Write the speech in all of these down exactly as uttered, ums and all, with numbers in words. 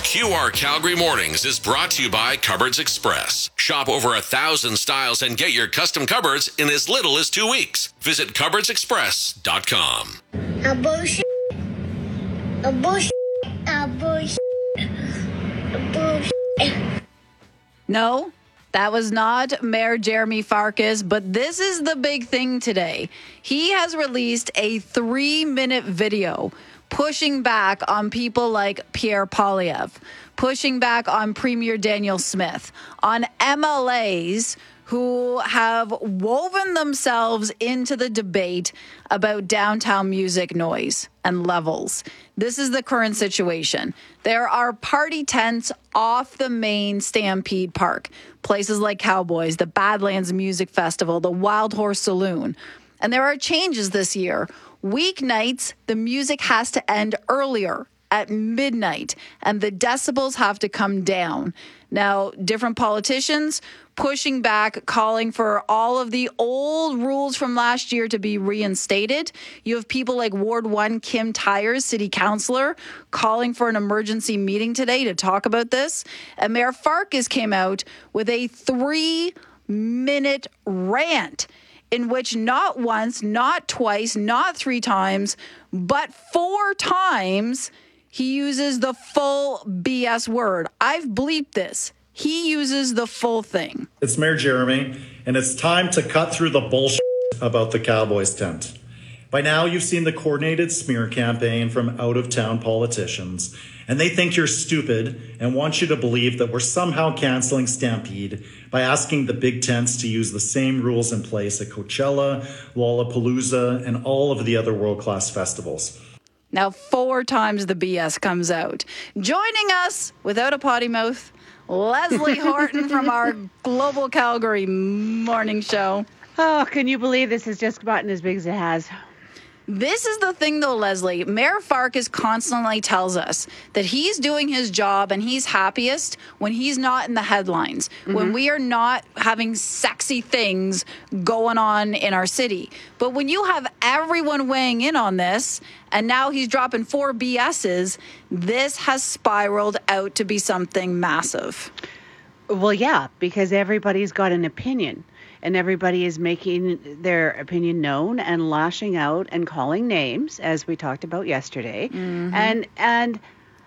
Q R Calgary Mornings is brought to you by Cupboards Express. Shop over a thousand styles and get your custom cupboards in as little as two weeks. Visit cupboards express dot com. A bullshit. A bullshit. A bullshit. A bullshit. No, that was not Mayor Jeremy Farkas, but this is the big thing today. He has released a three-minute video pushing back on people like Pierre Poilievre, pushing back on Premier Daniel Smith, on M L As who have woven themselves into the debate about downtown music noise and levels. This is the current situation. There are party tents off the main Stampede Park, places like Cowboys, the Badlands Music Festival, the Wild Horse Saloon. And there are changes this year. Weeknights, the music has to end earlier at midnight, and the decibels have to come down. Now, different politicians pushing back, calling for all of the old rules from last year to be reinstated. You have people like Ward one Kim Tyers, city councillor, calling for an emergency meeting today to talk about this. And Mayor Farkas came out with a three-minute rant in which not once, not twice, not three times, but four times he uses the full B S word. I've bleeped this. He uses the full thing. It's Mayor Jeremy, and it's time to cut through the bullshit about the Cowboys tent. By now, you've seen the coordinated smear campaign from out-of-town politicians, and they think you're stupid and want you to believe that we're somehow canceling Stampede by asking the big tents to use the same rules in place at Coachella, Lollapalooza, and all of the other world-class festivals. Now, four times the B S comes out. Joining us, without a potty mouth, Leslie Horton from our Global Calgary morning show. Oh, can you believe this has just gotten as big as it has? This is the thing, though, Leslie. Mayor Farkas constantly tells us that he's doing his job and he's happiest when he's not in the headlines, mm-hmm. when we are not having sexy things going on in our city. But when you have everyone weighing in on this, and now he's dropping four B S's, this has spiraled out to be something massive. Well, yeah, because everybody's got an opinion. And everybody is making their opinion known and lashing out and calling names, as we talked about yesterday. Mm-hmm. And and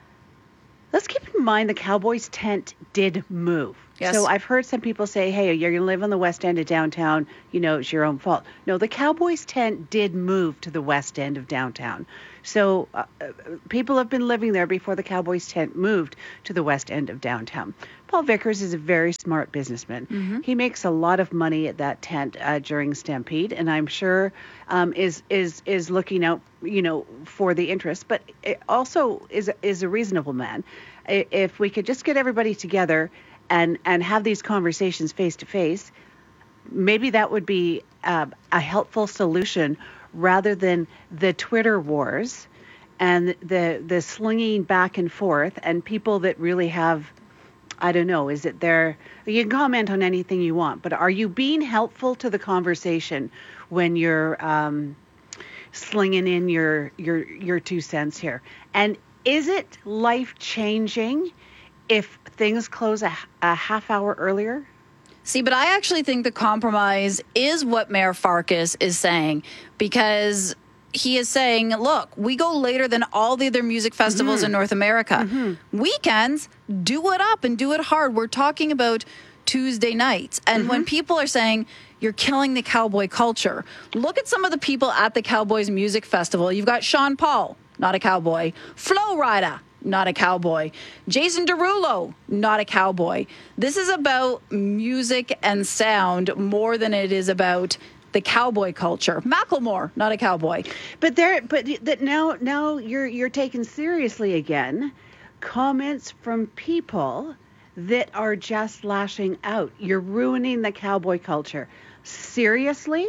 let's keep in mind the Cowboys tent did move. Yes. So I've heard some people say, hey, you're going to live on the west end of downtown. You know, it's your own fault. No, the Cowboys tent did move to the west end of downtown. So uh, people have been living there before the Cowboys tent moved to the west end of downtown. Paul Vickers is a very smart businessman. Mm-hmm. He makes a lot of money at that tent uh, during Stampede, and I'm sure um, is is is looking out, you know, for the interest. But it also is is a reasonable man. If we could just get everybody together and and have these conversations face to face, maybe that would be uh, a helpful solution rather than the Twitter wars and the the slinging back and forth and people that really have. I don't know. Is it there? You can comment on anything you want, but are you being helpful to the conversation when you're um, slinging in your your your two cents here? And is it life changing if things close a, a half hour earlier? See, but I actually think the compromise is what Mayor Farkas is saying, because he is saying, look, we go later than all the other music festivals mm-hmm. in North America. Mm-hmm. Weekends, do it up and do it hard. We're talking about Tuesday nights. And mm-hmm. when people are saying, you're killing the cowboy culture, look at some of the people at the Cowboys Music Festival. You've got Sean Paul, not a cowboy. Flo Rida, not a cowboy. Jason Derulo, not a cowboy. This is about music and sound more than it is about the cowboy culture. Macklemore, not a cowboy. But there, but that now, now you're you're taken seriously again. Comments from people that are just lashing out. You're ruining the cowboy culture. Seriously?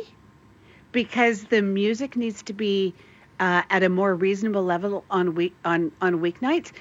Because the music needs to be uh, at a more reasonable level on week on on weeknights.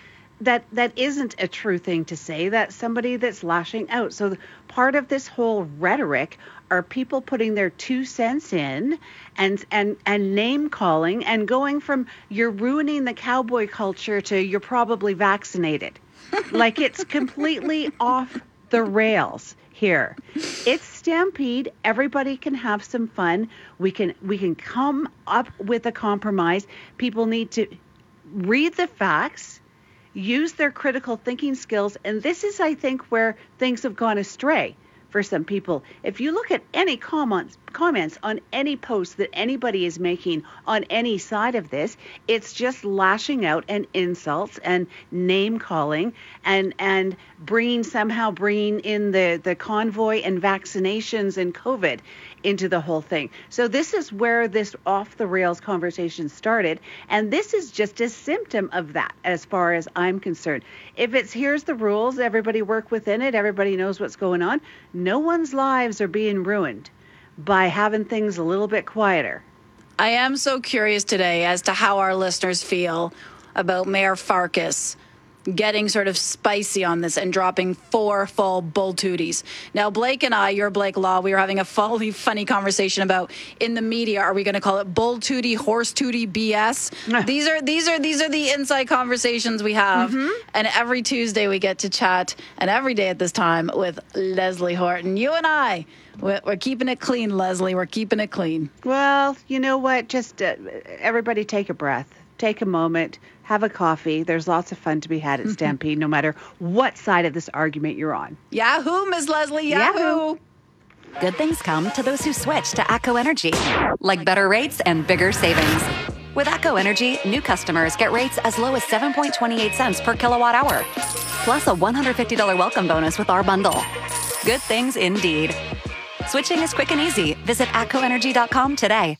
that that isn't a true thing to say. That's somebody that's lashing out. So part of this whole rhetoric are people putting their two cents in and and and name calling and going from you're ruining the cowboy culture to you're probably vaccinated. Like it's completely off the rails here. It's Stampede. Everybody can have some fun. We can we can come up with a compromise. People need to read the facts, use their critical thinking skills, and this is, I think, where things have gone astray for some people. If you look at any comments comments on any post that anybody is making on any side of this, it's just lashing out and insults and name calling and and bringing somehow bringing in the the convoy and vaccinations and COVID into the whole thing. So this is where this off the rails conversation started, and this is just a symptom of that as far as I'm concerned. If it's here's the rules, everybody work within it, everybody knows what's going on, no one's lives are being ruined by having things a little bit quieter. I am so curious today as to how our listeners feel about Mayor Farkas getting sort of spicy on this and dropping four full bull tooties. Now, Blake and I, you're Blake Law, we were having a fully funny conversation about in the media, are we going to call it bull tootie, horse tootie B S? these are these are these are the inside conversations we have, mm-hmm. and every Tuesday we get to chat, and every day at this time with Leslie Horton. You and I, we're, we're keeping it clean, Leslie. We're keeping it clean. Well, you know what? Just uh, everybody take a breath. Take a moment, have a coffee. There's lots of fun to be had at Stampede, no matter what side of this argument you're on. Yahoo, Miss Leslie, Yahoo. Yahoo. Good things come to those who switch to ATCO Energy, like better rates and bigger savings. With ATCO Energy, new customers get rates as low as seven point two eight cents per kilowatt hour, plus a one hundred fifty dollars welcome bonus with our bundle. Good things indeed. Switching is quick and easy. Visit atco energy dot com today.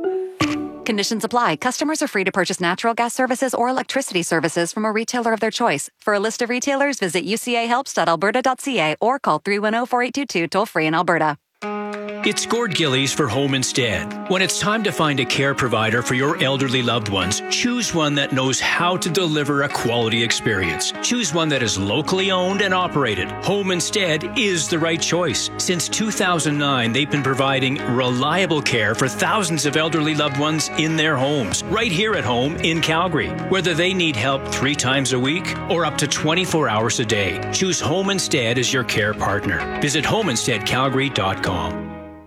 Conditions apply. Customers are free to purchase natural gas services or electricity services from a retailer of their choice. For a list of retailers, visit u c a helps dot alberta dot c a or call three one zero, four eight two two toll-free in Alberta. It's Gord Gillies for Home Instead. When it's time to find a care provider for your elderly loved ones, choose one that knows how to deliver a quality experience. Choose one that is locally owned and operated. Home Instead is the right choice. Since two thousand nine, they've been providing reliable care for thousands of elderly loved ones in their homes, right here at home in Calgary. Whether they need help three times a week or up to twenty-four hours a day, choose Home Instead as your care partner. Visit home instead calgary dot com.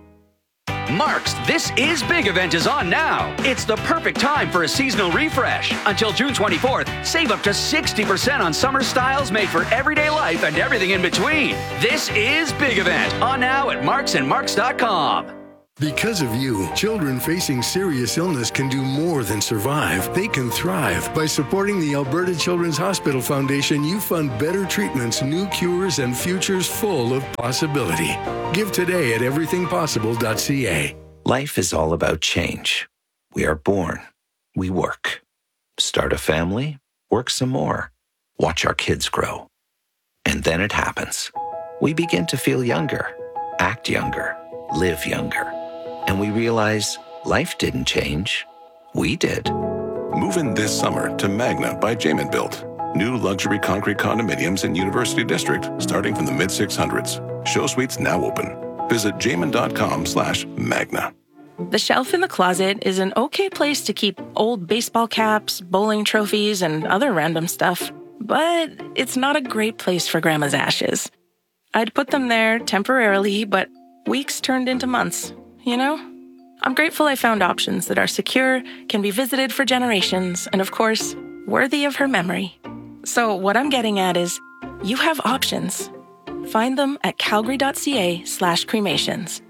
Mark's This Is Big event is on now. It's the perfect time for a seasonal refresh. Until June twenty-fourth, save up to sixty percent on summer styles made for everyday life and everything in between. This Is Big event on now at marks and marks dot com. Because of you, children facing serious illness can do more than survive. They can thrive. By supporting the Alberta Children's Hospital Foundation, you fund better treatments, new cures, and futures full of possibility. Give today at everything possible dot c a. Life is all about change. We are born. We work. Start a family. Work some more. Watch our kids grow. And then it happens. We begin to feel younger, act younger, live younger. And we realize life didn't change. We did. Move in this summer to Magna by Jamin Built. New luxury concrete condominiums in University District starting from the mid six hundreds. Show suites now open. Visit jamin dot com slash magna. The shelf in the closet is an okay place to keep old baseball caps, bowling trophies, and other random stuff. But it's not a great place for Grandma's ashes. I'd put them there temporarily, but weeks turned into months. You know? I'm grateful I found options that are secure, can be visited for generations, and of course, worthy of her memory. So what I'm getting at is, you have options. Find them at calgary dot c a slash cremations.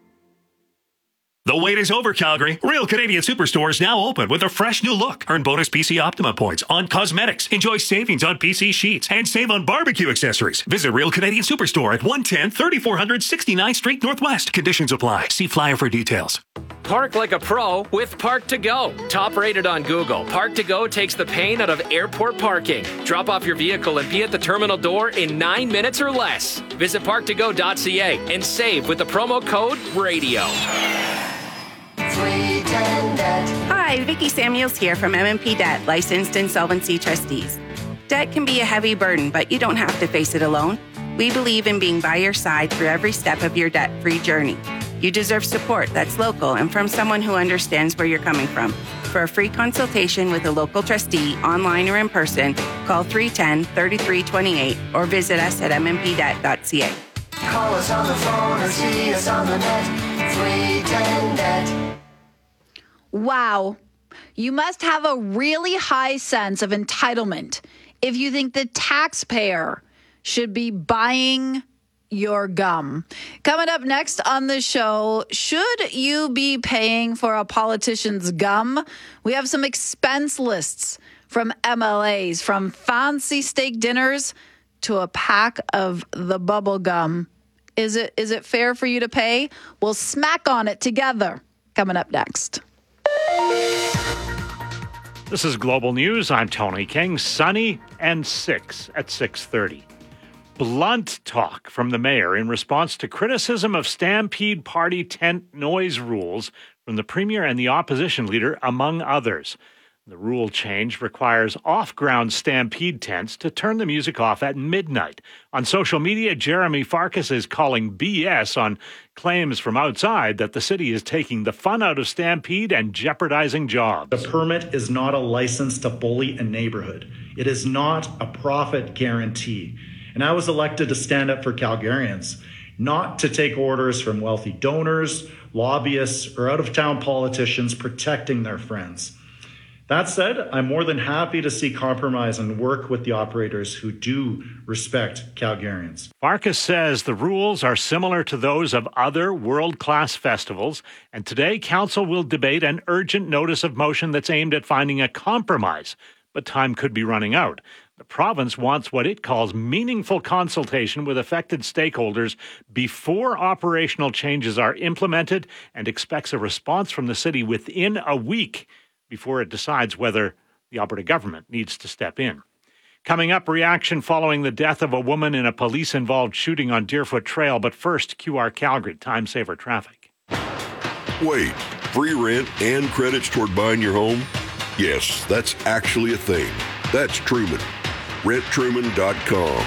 The wait is over, Calgary. Real Canadian Superstore is now open with a fresh new look. Earn bonus P C Optima points on cosmetics. Enjoy savings on P C sheets and save on barbecue accessories. Visit Real Canadian Superstore at one ten, thirty-four hundred sixty-ninth Street Northwest. Conditions apply. See flyer for details. Park like a pro with Park to Go. Top rated on Google, Park to Go takes the pain out of airport parking. Drop off your vehicle and be at the terminal door in nine minutes or less. Visit park to go dot c a and save with the promo code RADIO. Hi, Vicki Samuels here from M and P Debt, licensed insolvency trustees. Debt can be a heavy burden, but you don't have to face it alone. We believe in being by your side through every step of your debt-free journey. You deserve support that's local and from someone who understands where you're coming from. For a free consultation with a local trustee, online or in person, call three one zero, three three two eight or visit us at m m p debt dot c a. Call us on the phone or see us on the net. three ten debt. Wow. You must have a really high sense of entitlement if you think the taxpayer should be buying your gum. Coming up next on the show, should you be paying for a politician's gum? We have some expense lists from M L As, from fancy steak dinners to a pack of the bubble gum. Is it is it fair for you to pay? We'll smack on it together. Coming up next. This is Global News. I'm Tony King. Sunny and six at six thirty. Blunt talk from the mayor in response to criticism of Stampede Party tent noise rules from the premier and the opposition leader, among others. The rule change requires off-ground Stampede tents to turn the music off at midnight. On social media, Jeremy Farkas is calling B S on claims from outside that the city is taking the fun out of Stampede and jeopardizing jobs. The permit is not a license to bully a neighborhood. It is not a profit guarantee. And I was elected to stand up for Calgarians, not to take orders from wealthy donors, lobbyists, or out-of-town politicians protecting their friends. That said, I'm more than happy to see compromise and work with the operators who do respect Calgarians. Farkas says the rules are similar to those of other world-class festivals, and today council will debate an urgent notice of motion that's aimed at finding a compromise, but time could be running out. The province wants what it calls meaningful consultation with affected stakeholders before operational changes are implemented and expects a response from the city within a week before it decides whether the Alberta government needs to step in. Coming up, reaction following the death of a woman in a police-involved shooting on Deerfoot Trail. But first, Q R Calgary, Time Saver Traffic. Wait, free rent and credits toward buying your home? Yes, that's actually a thing. That's Truman. rent truman dot com.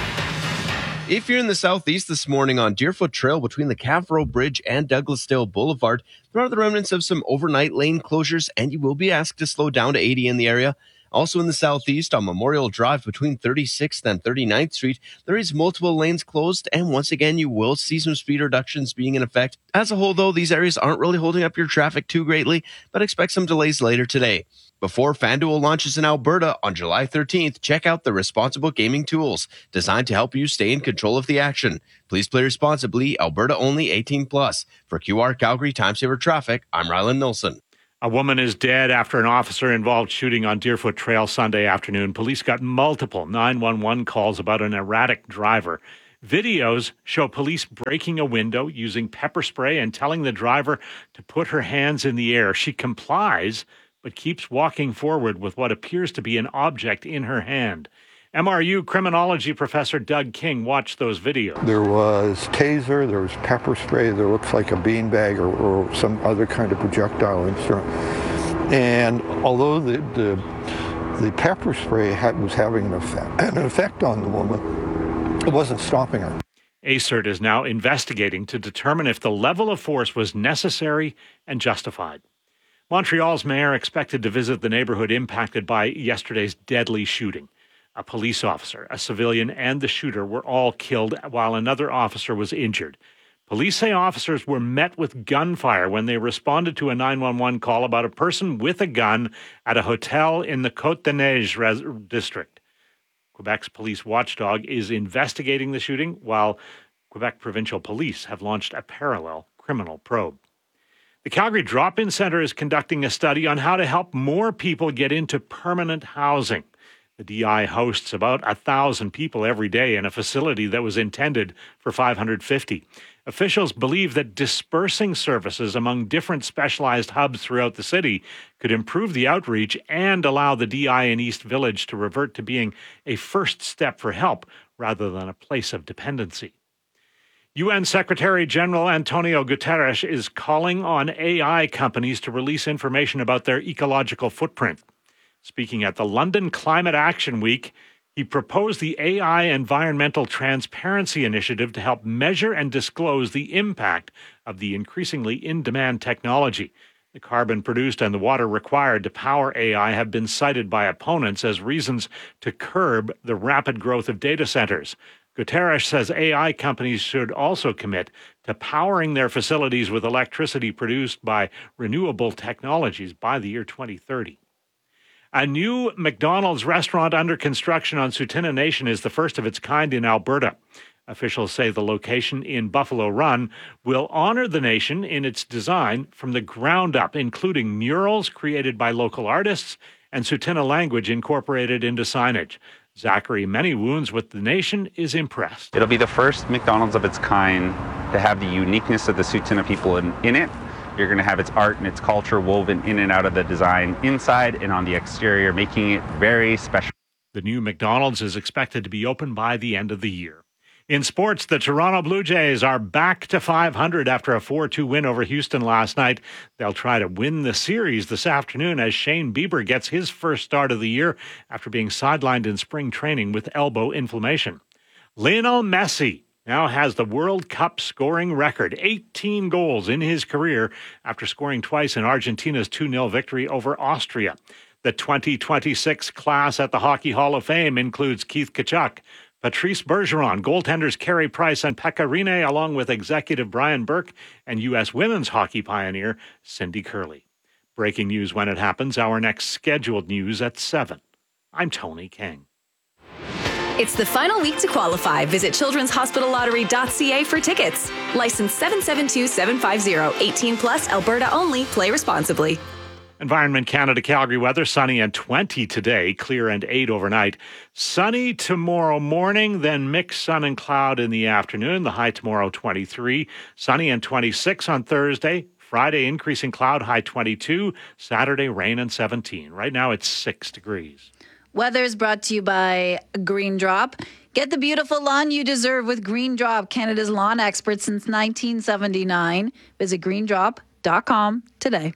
If you're in the southeast this morning on Deerfoot Trail between the Cavro Bridge and Douglasdale Boulevard, there are the remnants of some overnight lane closures, and you will be asked to slow down to eighty in the area. Also in the southeast on Memorial Drive between thirty-sixth and thirty-ninth Street, there is multiple lanes closed, and once again, you will see some speed reductions being in effect. As a whole, though, these areas aren't really holding up your traffic too greatly, but expect some delays later today. Before FanDuel launches in Alberta on July thirteenth, check out the responsible gaming tools designed to help you stay in control of the action. Please play responsibly. Alberta only, eighteen plus. For Q R Calgary Time Saver Traffic, I'm Ryland Nilsson. A woman is dead after an officer-involved shooting on Deerfoot Trail Sunday afternoon. Police got multiple nine one one calls about an erratic driver. Videos show police breaking a window, using pepper spray, and telling the driver to put her hands in the air. She complies, but keeps walking forward with what appears to be an object in her hand. M R U criminology professor Doug King watched those videos. There was taser, there was pepper spray, there looks like a beanbag or, or some other kind of projectile instrument. And although the the, the pepper spray had, was having an effect, an effect on the woman, it wasn't stopping her. A C E R T is now investigating to determine if the level of force was necessary and justified. Montreal's mayor expected to visit the neighborhood impacted by yesterday's deadly shooting. A police officer, a civilian, and the shooter were all killed while another officer was injured. Police say officers were met with gunfire when they responded to a nine one one call about a person with a gun at a hotel in the Côte-des-Neiges res- district. Quebec's police watchdog is investigating the shooting, while Quebec provincial police have launched a parallel criminal probe. The Calgary Drop-In Centre is conducting a study on how to help more people get into permanent housing. The D I hosts about one thousand people every day in a facility that was intended for five hundred fifty. Officials believe that dispersing services among different specialized hubs throughout the city could improve the outreach and allow the D I in East Village to revert to being a first step for help rather than a place of dependency. U N Secretary General Antonio Guterres is calling on A I companies to release information about their ecological footprint. Speaking at the London Climate Action Week, He proposed the A I Environmental Transparency Initiative to help measure and disclose the impact of the increasingly in-demand technology. The carbon produced and the water required to power A I have been cited by opponents as reasons to curb the rapid growth of data centers. Guterres says A I companies should also commit to powering their facilities with electricity produced by renewable technologies by the year twenty thirty. A new McDonald's restaurant under construction on Tsuut'ina Nation is the first of its kind in Alberta. Officials say the location in Buffalo Run will honor the nation in its design from the ground up, including murals created by local artists and Tsuut'ina language incorporated into signage. Zachary Many Wounds with the Nation is impressed. It'll be the first McDonald's of its kind to have the uniqueness of the Tsuut'ina people in, in it. You're going to have its art and its culture woven in and out of the design inside and on the exterior, making it very special. The new McDonald's is expected to be open by the end of the year. In sports, the Toronto Blue Jays are back to five hundred after a four two win over Houston last night. They'll try to win the series this afternoon as Shane Bieber gets his first start of the year after being sidelined in spring training with elbow inflammation. Lionel Messi now has the World Cup scoring record, eighteen goals in his career after scoring twice in Argentina's two nil victory over Austria. The twenty twenty-six class at the Hockey Hall of Fame includes Keith Tkachuk, Patrice Bergeron, goaltenders Carey Price and Pekka Rinne, along with executive Brian Burke and U S women's hockey pioneer Cindy Curley. Breaking news when it happens, our next scheduled news at seven. I'm Tony King. It's the final week to qualify. Visit children's hospital lottery dot c a for tickets. License seven seven two seven five zero. eighteen plus, Alberta only. Play responsibly. Environment Canada Calgary weather, sunny and twenty today, clear and eight overnight. Sunny tomorrow morning, then mixed sun and cloud in the afternoon. The high tomorrow twenty-three, sunny and twenty-six on Thursday. Friday, increasing cloud, high twenty-two. Saturday, rain and seventeen. Right now it's six degrees. Weather is brought to you by Green Drop. Get the beautiful lawn you deserve with Green Drop, Canada's lawn expert since nineteen seventy-nine. Visit green drop dot com today.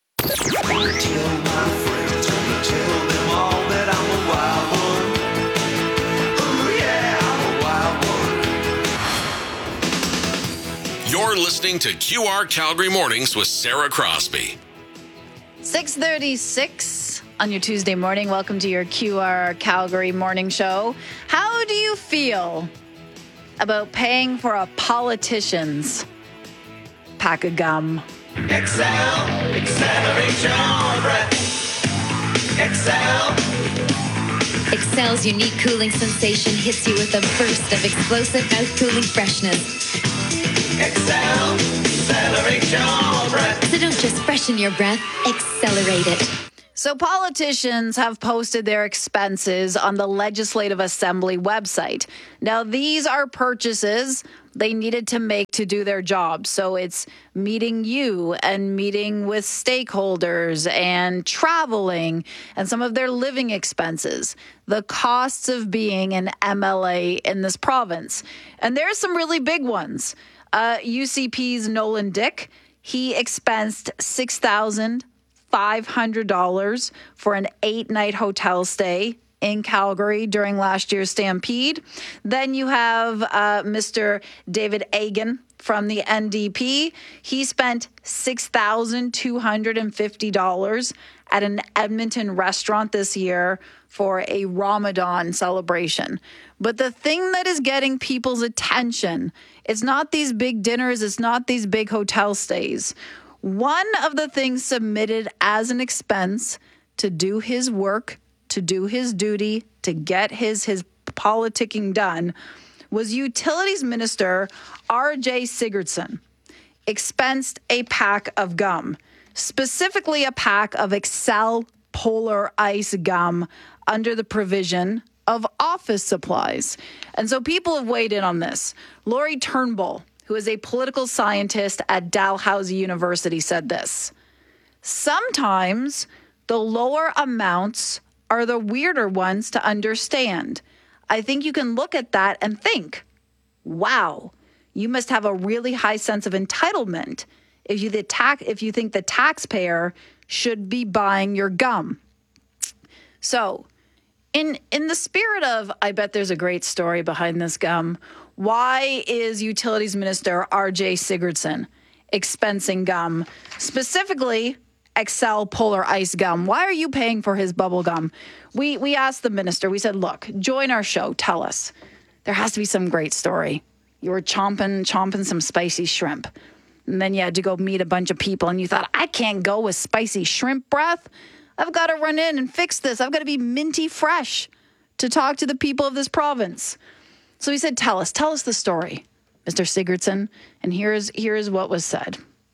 You're listening to Q R Calgary Mornings with Sarah Crosby. six thirty-six on your Tuesday morning. Welcome to your Q R Calgary Morning Show. How do you feel about paying for a politician's pack of gum? Excel, accelerate your breath. Excel. Excel's unique cooling sensation hits you with a burst of explosive mouth-cooling freshness. Excel, accelerate your breath. So don't just freshen your breath, accelerate it. So politicians have posted their expenses on the Legislative Assembly website. Now, these are purchases they needed to make to do their job. So it's meeting you and meeting with stakeholders and traveling and some of their living expenses, the costs of being an M L A in this province. And there are some really big ones. Uh, U C P's Nolan Dick, he expensed six thousand five hundred dollars for an eight-night hotel stay in Calgary during last year's Stampede. Then you have uh, Mister David Agan from the N D P. He spent six thousand two hundred fifty dollars at an Edmonton restaurant this year for a Ramadan celebration. But the thing that is getting people's attention, it's not these big dinners, it's not these big hotel stays. One of the things submitted as an expense to do his work, to do his duty, to get his his politicking done, was Utilities Minister R J Sigurdsson expensed a pack of gum, specifically a pack of Excel Polar Ice gum under the provision of office supplies. And so people have weighed in on this. Laurie Turnbull, who is a political scientist at Dalhousie University, said this: sometimes the lower amounts are the weirder ones to understand. I think you can look at that and think, wow, you must have a really high sense of entitlement if you, the tax, if you think the taxpayer should be buying your gum. So In in the spirit of, I bet there's a great story behind this gum, why is Utilities Minister R J Sigurdson expensing gum, specifically Excel Polar Ice gum? Why are you paying for his bubble gum? We, we asked the minister, we said, look, join our show, tell us. There has to be some great story. You were chomping, chomping some spicy shrimp. And then you had to go meet a bunch of people and you thought, I can't go with spicy shrimp breath. I've got to run in and fix this. I've got to be minty fresh to talk to the people of this province. So he said, tell us, tell us the story, Mister Sigurdson. And here's, here's what was said.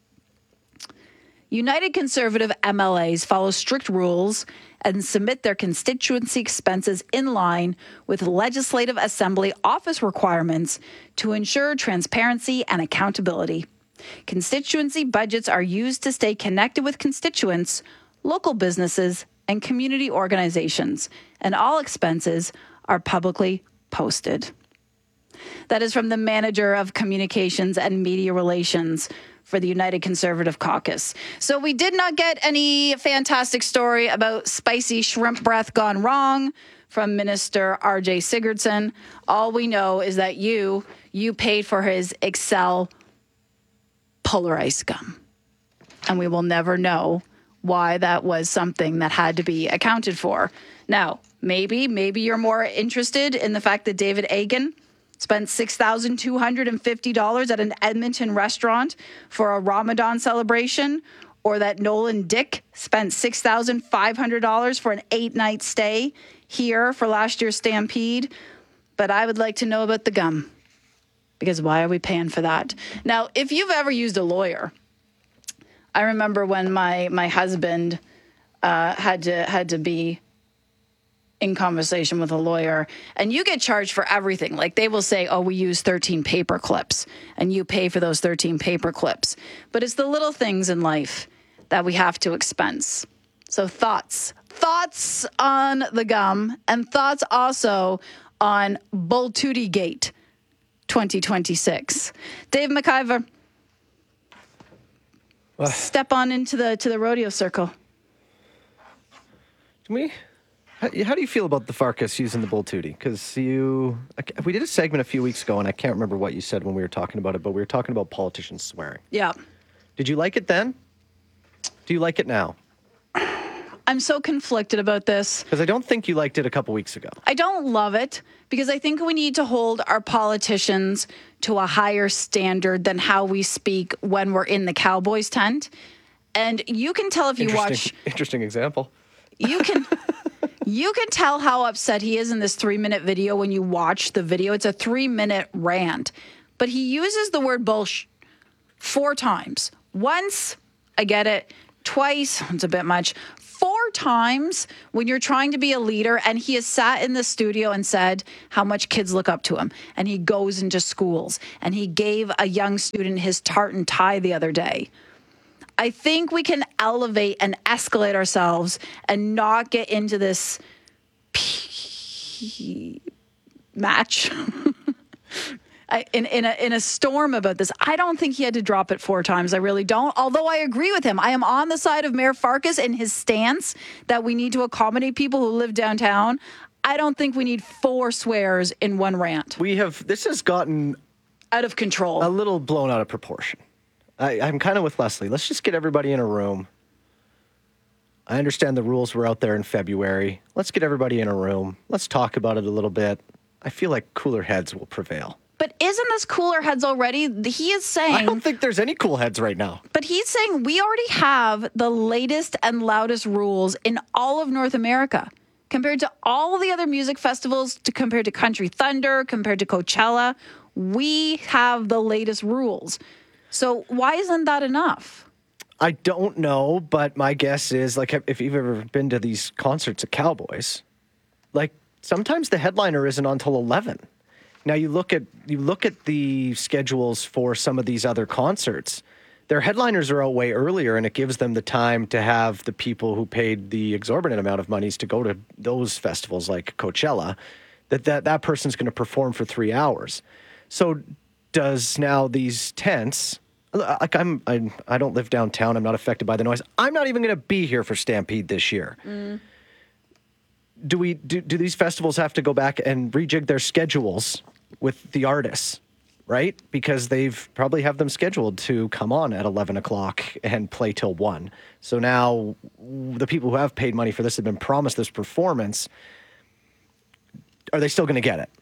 United Conservative M L As follow strict rules and submit their constituency expenses in line with Legislative Assembly office requirements to ensure transparency and accountability. Constituency budgets are used to stay connected with constituents, local businesses, and community organizations, and all expenses are publicly posted. That is from the Manager of Communications and Media Relations for the United Conservative Caucus. So we did not get any fantastic story about spicy shrimp breath gone wrong from Minister R J Sigurdson. All we know is that you, you paid for his Excel Polar Ice gum. And we will never know why that was something that had to be accounted for. Now, maybe, maybe you're more interested in the fact that David Agan spent six thousand two hundred fifty dollars at an Edmonton restaurant for a Ramadan celebration, or that Nolan Dick spent six thousand five hundred dollars for an eight-night stay here for last year's Stampede. But I would like to know about the gum, because why are we paying for that? Now, if you've ever used a lawyer, I remember when my my husband uh, had to had to be in conversation with a lawyer, and you get charged for everything. Like they will say, oh, we use thirteen paper clips, and you pay for those thirteen paper clips. But it's the little things in life that we have to expense. So thoughts, thoughts on the gum, and thoughts also on Bull Tootie Gate twenty twenty-six. Dave McIver, uh, step on into the to the rodeo circle. Can we? How, how do you feel about the Farkas using the Bull Tootie? Because you, we did a segment a few weeks ago, and I can't remember what you said when we were talking about it, but we were talking about politicians swearing. Yeah. Did you like it then? Do you like it now? I'm so conflicted about this. Because I don't think you liked it a couple weeks ago. I don't love it because I think we need to hold our politicians to a higher standard than how we speak when we're in the Cowboys tent. And you can tell if you watch... Interesting example. You can... You can tell how upset he is in this three-minute video when you watch the video. It's a three-minute rant. But he uses the word bullsh four times. Once, I get it. Twice, it's a bit much. Four times when you're trying to be a leader, and he has sat in the studio and said how much kids look up to him. And he goes into schools. And he gave a young student his tartan tie the other day. I think we can elevate and escalate ourselves and not get into this p- match I, in, in, a, in a storm about this. I don't think he had to drop it four times. I really don't. Although I agree with him. I am on the side of Mayor Farkas in his stance that we need to accommodate people who live downtown. I don't think we need four swears in one rant. We have, this has gotten out of control. A little blown out of proportion. I, I'm kind of with Leslie. Let's just get everybody in a room. I understand the rules were out there in February. Let's get everybody in a room. Let's talk about it a little bit. I feel like cooler heads will prevail. But isn't this cooler heads already? He is saying... I don't think there's any cool heads right now. But he's saying we already have the latest and loudest rules in all of North America. Compared to all the other music festivals, to compared to Country Thunder, compared to Coachella, we have the latest rules. So why isn't that enough? I don't know, but my guess is, like, if you've ever been to these concerts at Cowboys, like, sometimes the headliner isn't until eleven. Now, you look at you look at the schedules for some of these other concerts. Their headliners are out way earlier, and it gives them the time to have the people who paid the exorbitant amount of monies to go to those festivals like Coachella, that that, that person's going to perform for three hours. So does now these tents... Like I'm, I, I don't live downtown. I'm not affected by the noise. I'm not even going to be here for Stampede this year. Mm. do we do, do these festivals have to go back and rejig their schedules with the artists, right? Because they've probably have them scheduled to come on at eleven o'clock and play till one. So now the people who have paid money for this have been promised this performance. Are they still going to get it?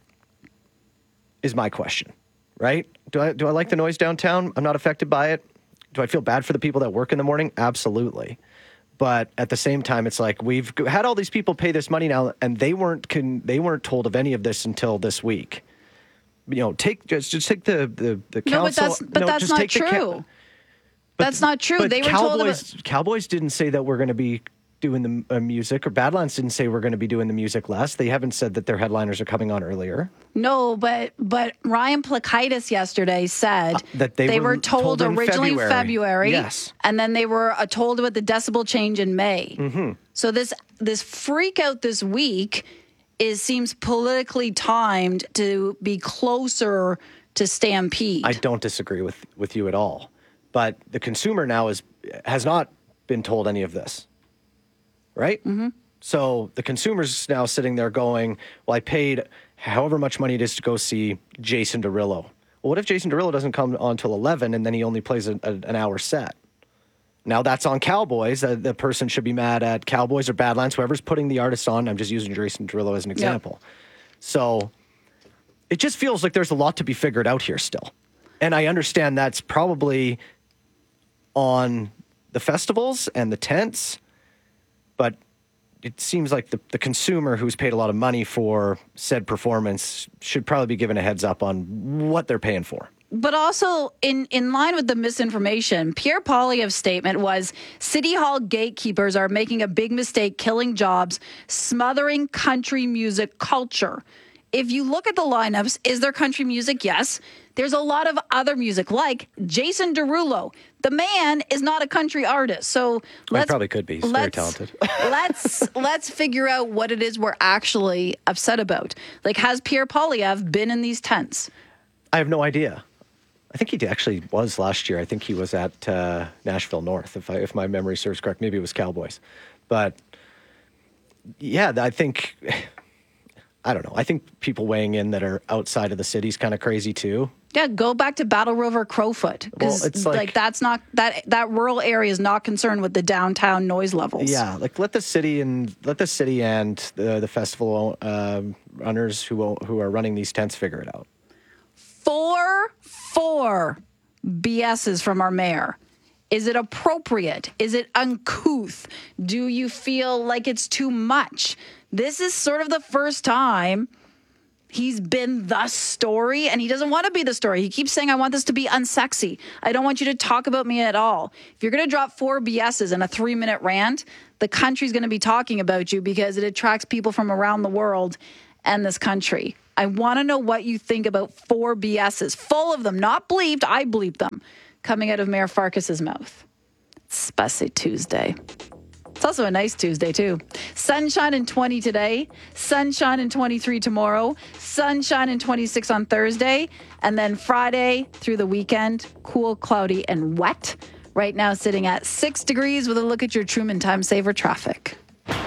Is my question, right? Do I do I like the noise downtown? I'm not affected by it. Do I feel bad for the people that work in the morning? Absolutely. But at the same time, it's like we've had all these people pay this money now, and they weren't can, they weren't told of any of this until this week. You know, take just just take the the, the council. No, but that's but no, that's just not take the true. ca- that's not true. But They were Cowboys, told of it. Cowboys didn't say that we're going to be doing the uh, music, or Badlands didn't say we're going to be doing the music less. They haven't said that their headliners are coming on earlier. No, but but Ryan Plakaitis yesterday said Uh, that they were, were told, told in originally February. February, Yes. and then they were uh, told about the decibel change in May. Mm-hmm. So this this freak out this week is seems politically timed to be closer to Stampede. I don't disagree with, with you at all. But the consumer now is has not been told any of this, right? Mm-hmm. So the consumer's now sitting there going, well, I paid however much money it is to go see Jason Derulo. Well, what if Jason Derulo doesn't come on till eleven and then he only plays a, a, an hour set? Now that's on Cowboys. Uh, the person should be mad at Cowboys or Badlands, whoever's putting the artist on. I'm just using Jason Derulo as an example. Yep. So it just feels like there's a lot to be figured out here still. And I understand that's probably on the festivals and the tents, but it seems like the, the consumer who's paid a lot of money for said performance should probably be given a heads up on what they're paying for. But also, in, in line with the misinformation, Pierre Poilievre's statement was City Hall gatekeepers are making a big mistake, killing jobs, smothering country music culture. If you look at the lineups, is there country music? Yes. There's a lot of other music, like Jason Derulo. The man is not a country artist, so let's, he probably could be. He's very talented. let's let's figure out what it is we're actually upset about. Like, has Pierre Poilievre been in these tents? I have no idea. I think he actually was last year. I think he was at uh, Nashville North, if I, if my memory serves correct. Maybe it was Cowboys, but yeah, I think. I don't know. I think people weighing in that are outside of the city is kind of crazy too. Yeah, go back to Battle River Crowfoot, because well, it's like, like, that's not that that rural area is not concerned with the downtown noise levels. Yeah, like let the city and let the city and the the festival uh, runners who who are running these tents figure it out. Four four B S's from our mayor. Is it appropriate? Is it uncouth? Do you feel like it's too much? This is sort of the first time he's been the story, and he doesn't want to be the story. He keeps saying, I want this to be unsexy. I don't want you to talk about me at all. If you're going to drop four B S's in a three-minute rant, the country's going to be talking about you because it attracts people from around the world and this country. I want to know what you think about four B S's, full of them, not bleeped, I bleeped them, coming out of Mayor Farkas's mouth. It's Spicy Tuesday. It's also a nice Tuesday, too. Sunshine and twenty today, sunshine and twenty-three tomorrow, sunshine and twenty-six on Thursday, and then Friday through the weekend, cool, cloudy, and wet. Right now sitting at six degrees with a look at your Truman Time Saver traffic.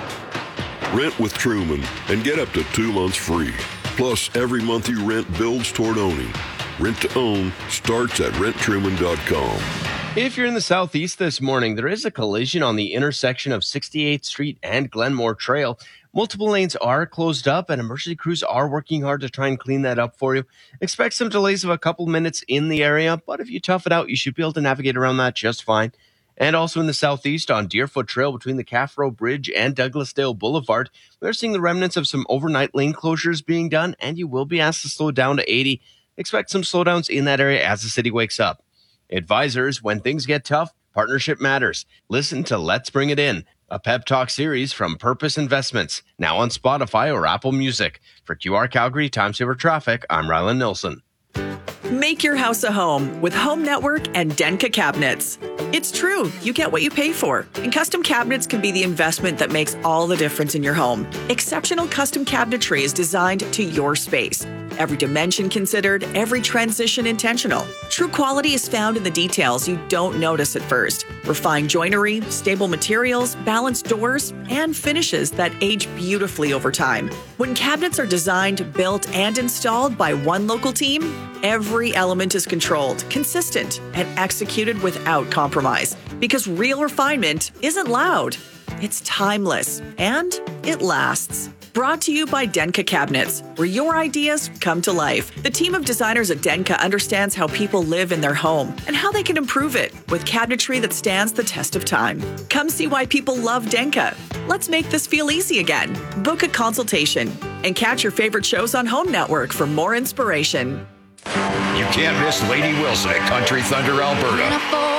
Rent with Truman and get up to two months free. Plus, every month you rent builds toward owning. Rent to own starts at rent truman dot com. If you're in the southeast this morning, there is a collision on the intersection of sixty-eighth Street and Glenmore Trail. Multiple lanes are closed up, and emergency crews are working hard to try and clean that up for you. Expect some delays of a couple minutes in the area, but if you tough it out, you should be able to navigate around that just fine. And also in the southeast on Deerfoot Trail between the Caffro Bridge and Douglasdale Boulevard, we're seeing the remnants of some overnight lane closures being done, and you will be asked to slow down to eighty. Expect some slowdowns in that area as the city wakes up. Advisors, when things get tough, partnership matters. Listen to Let's Bring It In, a pep talk series from Purpose Investments, now on Spotify or Apple Music. For Q R Calgary Time Saver Traffic, I'm Rylan Nilsson. Make your house a home with Home Network and Denka Cabinets. It's true, you get what you pay for, and custom cabinets can be the investment that makes all the difference in your home. Exceptional custom cabinetry is designed to your space. Every dimension considered, every transition intentional. True quality is found in the details you don't notice at first. Refined joinery, stable materials, balanced doors, and finishes that age beautifully over time. When cabinets are designed, built, and installed by one local team, every element is controlled, consistent, and executed without compromise. Because real refinement isn't loud, it's timeless, and it lasts. Brought to you by Denka Cabinets, where your ideas come to life. The team of designers at Denka understands how people live in their home and how they can improve it with cabinetry that stands the test of time. Come see why people love Denka. Let's make this feel easy again. Book a consultation and catch your favorite shows on Home Network for more inspiration. You can't miss Lady Wilson at Country Thunder, Alberta.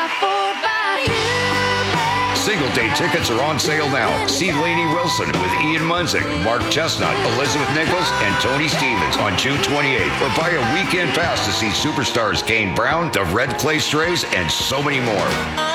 Single-day tickets are on sale now. See Lainey Wilson with Ian Munzik, Mark Chestnut, Elizabeth Nichols, and Tony Stevens on June twenty-eighth. Or buy a weekend pass to see superstars Kane Brown, the Red Clay Strays, and so many more.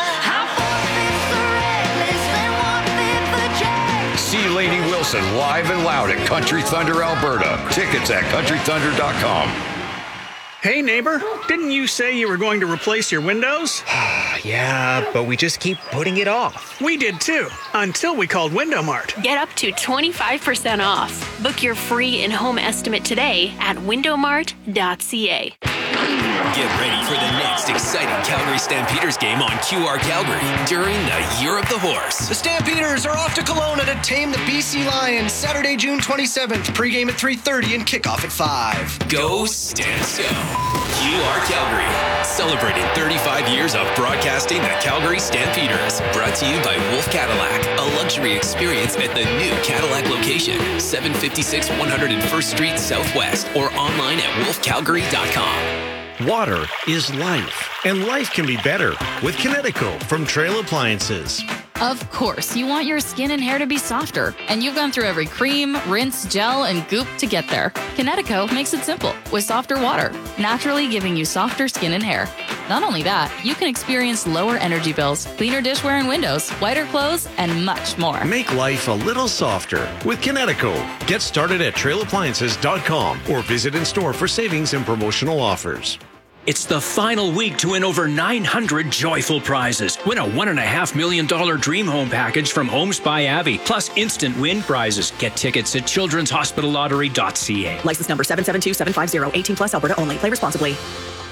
See Lainey Wilson live and loud at Country Thunder, Alberta. Tickets at country thunder dot com. Hey, neighbor, didn't you say you were going to replace your windows? Yeah, but we just keep putting it off. We did too, until we called Window Mart. Get up to twenty-five percent off. Book your free in-home estimate today at window mart dot c a. Get ready for the next exciting Calgary Stampeders game on Q R Calgary during the Year of the Horse. The Stampeders are off to Kelowna to tame the B C Lions Saturday, June twenty-seventh. Pre-game at three thirty and kickoff at five. Go Stamps Go! Q R Calgary, celebrating thirty-five years of broadcasting the Calgary Stampeders. Brought to you by Wolf Cadillac, a luxury experience at the new Cadillac location, seven fifty-six one hundred first Street Southwest, or online at wolf calgary dot com. Water is life, and life can be better with Kinetico from Trail Appliances. Of course, you want your skin and hair to be softer, and you've gone through every cream, rinse, gel, and goop to get there. Kinetico makes it simple with softer water, naturally giving you softer skin and hair. Not only that, you can experience lower energy bills, cleaner dishware and windows, whiter clothes, and much more. Make life a little softer with Kinetico. Get started at trail appliances dot com or visit in store for savings and promotional offers. It's the final week to win over nine hundred joyful prizes. Win a one point five million dollars dream home package from Homes by Avi, plus instant win prizes. Get tickets at children's hospital lottery dot c a. License number seven seven two seven five zero, eighteen plus Alberta only. Play responsibly.